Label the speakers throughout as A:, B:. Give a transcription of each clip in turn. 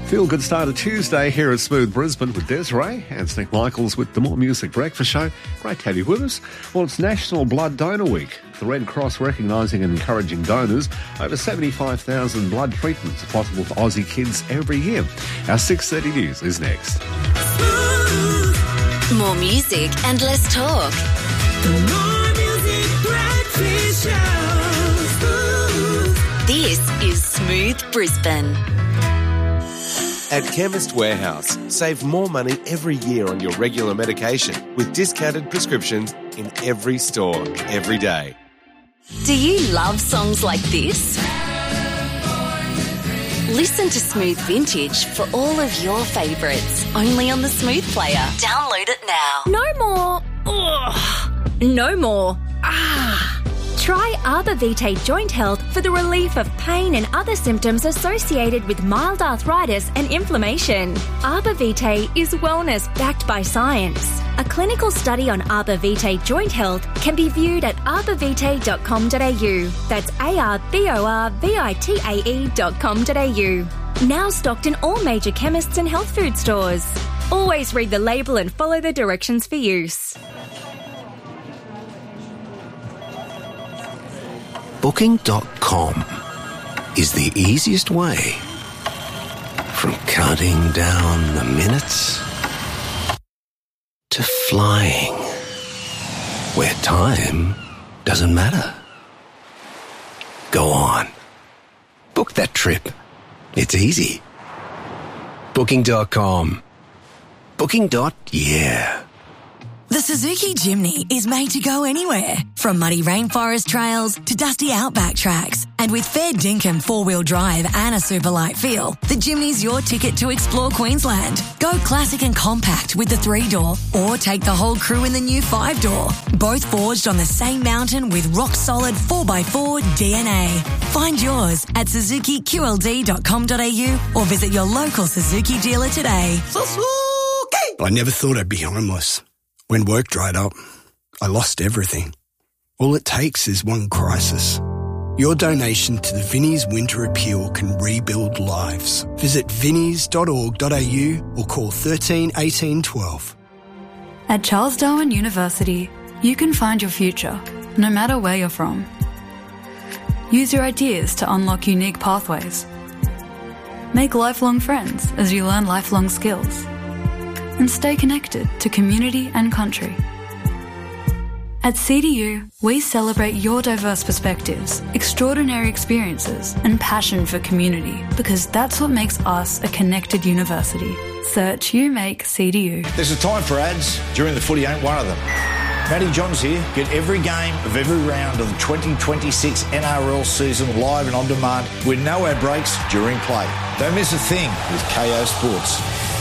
A: Feel good start of Tuesday here at Smooth Brisbane with Desiree and Nick Michaels with the More Music Breakfast Show. Great to have you with us. Well, it's National Blood Donor Week. The Red Cross recognising and encouraging donors. Over 75,000 blood treatments are possible for Aussie kids every year. Our 6:30 news is next.
B: More music and less talk.
C: The More Music Breakfast Show.
B: This is Smooth Brisbane.
D: At Chemist Warehouse, save more money every year on your regular medication with discounted prescriptions in every store, every day.
B: Do you love songs like this? Listen to Smooth Vintage for all of your favourites, only on the Smooth Player. Download it now.
E: No more. Ugh. No more. Try Arbor Vitae Joint Health for the relief of pain and other symptoms associated with mild arthritis and inflammation. Arbor Vitae is wellness backed by science. A clinical study on Arbor Vitae Joint Health can be viewed at arborvitae.com.au. That's ARBORVITAE.com.au. Now stocked in all major chemists and health food stores. Always read the label and follow the directions for use.
F: Booking.com is the easiest way from counting down the minutes to flying where time doesn't matter. Go on. Book that trip. It's easy. Booking.com. Booking.yeah.
G: The Suzuki Jimny is made to go anywhere, from muddy rainforest trails to dusty outback tracks. And with fair dinkum four-wheel drive and a super light feel, the Jimny's your ticket to explore Queensland. Go classic and compact with the 3-door, or take the whole crew in the new 5-door. Both forged on the same mountain with rock-solid 4x4 DNA. Find yours at suzukiqld.com.au or visit your local Suzuki dealer today.
H: Suzuki! I never thought I'd be homeless. When work dried up, I lost everything. All it takes is one crisis. Your donation to the Vinnie's Winter Appeal can rebuild lives. Visit vinnies.org.au or call 13 18 12.
I: At Charles Darwin University, you can find your future, no matter where you're from. Use your ideas to unlock unique pathways. Make lifelong friends as you learn lifelong skills. And stay connected to community and country. At CDU, we celebrate your diverse perspectives, extraordinary experiences, and passion for community, because that's what makes us a connected university. Search You Make CDU.
J: There's a time for ads. During the footy ain't one of them. Matty Johns here. Get every game of every round of the 2026 NRL season live and on demand with no ad breaks during play. Don't miss a thing with KO Sports.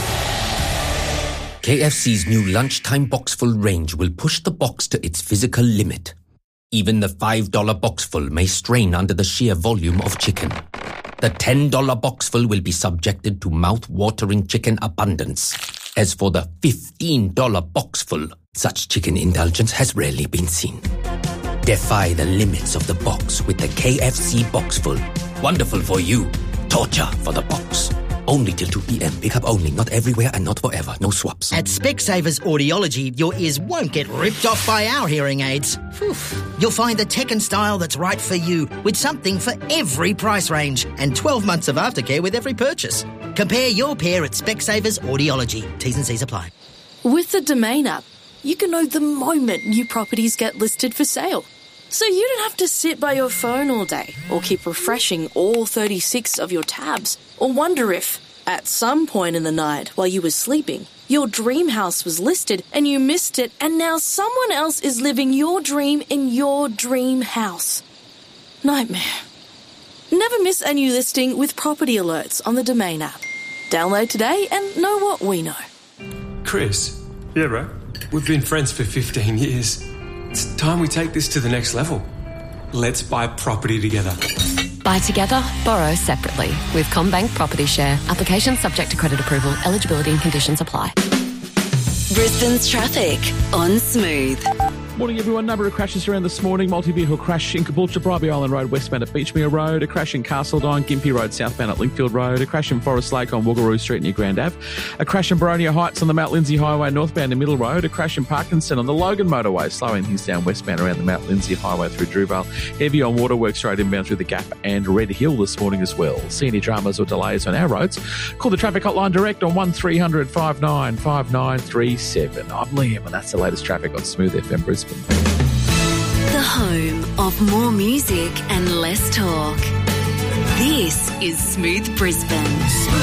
K: KFC's new lunchtime boxful range will push the box to its physical limit. Even the $5 boxful may strain under the sheer volume of chicken. The $10 boxful will be subjected to mouth-watering chicken abundance. As for the $15 boxful, such chicken indulgence has rarely been seen. Defy the limits of the box with the KFC boxful. Wonderful for you. Torture for the box. Only till 2 p.m. Pick up only, not everywhere and not forever. No swaps.
L: At Specsavers Audiology, your ears won't get ripped off by our hearing aids. You'll find the tech and style that's right for you, with something for every price range and 12 months of aftercare with every purchase. Compare your pair at Specsavers Audiology. T's and C's apply.
M: With the Domain app, you can know the moment new properties get listed for sale. So you don't have to sit by your phone all day or keep refreshing all 36 of your tabs or wonder if, at some point in the night while you were sleeping, your dream house was listed and you missed it and now someone else is living your dream in your dream house. Nightmare. Never miss a new listing with property alerts on the Domain app. Download today and know what we know.
N: Chris. Yeah, bro. We've been friends for 15 years. It's time we take this to the next level. Let's buy property together.
O: Buy together, borrow separately with CommBank Property Share. Application subject to credit approval. Eligibility and conditions apply.
B: Brisbane's traffic on Smooth.
P: Morning, everyone. Number of crashes around this morning. Multi-vehicle crash in Caboolture, Bribie Island Road, westbound at Beachmere Road. A crash in Castledine, Gympie Road, southbound at Linkfield Road. A crash in Forest Lake on Woogaroo Street near Grand Ave. A crash in Baronia Heights on the Mount Lindsay Highway, northbound in Middle Road. A crash in Parkinson on the Logan Motorway, slowing things down westbound around the Mount Lindsay Highway through Drewvale. Heavy on Waterworks Road inbound through the Gap and Red Hill this morning as well. See any dramas or delays on our roads? Call the traffic hotline direct on 1300 59 5937. I'm Liam, and that's the latest traffic on Smooth FM Brisbane.
B: The home of more music and less talk. This is Smooth Brisbane.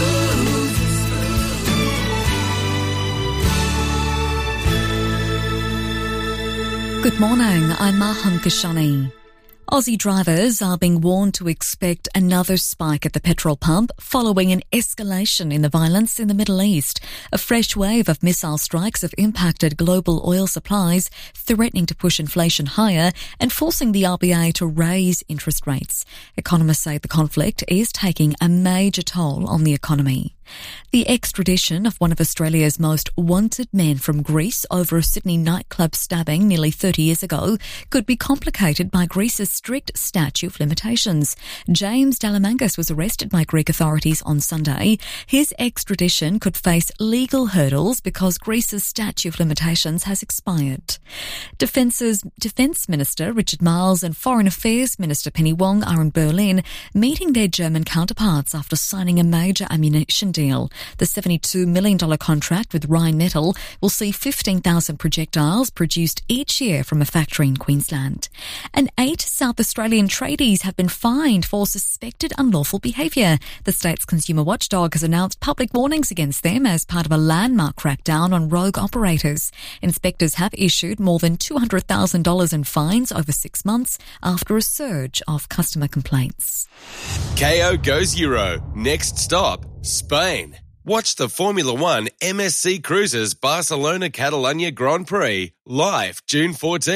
Q: Good morning, I'm Mahan Kashani. Aussie drivers are being warned to expect another spike at the petrol pump following an escalation in the violence in the Middle East. A fresh wave of missile strikes have impacted global oil supplies, threatening to push inflation higher and forcing the RBA to raise interest rates. Economists say the conflict is taking a major toll on the economy. The extradition of one of Australia's most wanted men from Greece over a Sydney nightclub stabbing nearly 30 years ago could be complicated by Greece's strict statute of limitations. James Dalamangas was arrested by Greek authorities on Sunday. His extradition could face legal hurdles because Greece's statute of limitations has expired. Defence Minister Richard Marles and Foreign Affairs Minister Penny Wong are in Berlin, meeting their German counterparts after signing a major ammunition deal. The $72 million contract with Rheinmetall will see 15,000 projectiles produced each year from a factory in Queensland. And 8 South Australian tradies have been fined for suspected unlawful behaviour. The state's consumer watchdog has announced public warnings against them as part of a landmark crackdown on rogue operators. Inspectors have issued more than $200,000 in fines over 6 months after a surge of customer complaints.
D: KO goes Euro. Next stop, Spain. Watch the Formula One MSC Cruises Barcelona Catalunya Grand Prix live June 14.